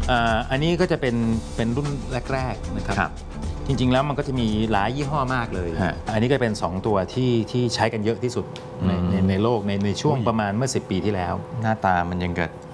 อันนี้ก็จะเป็นรุ่นแรกๆนะครับจริงๆแล้วมันก็จะมีหลายยี่ห้อมากเลยอันนี้ก็เป็น2ตัวที่ใช้กันเยอะที่สุดในโลกในช่วงประมาณเมื่อ10 ปีที่แล้วหน้าตามันยังกับ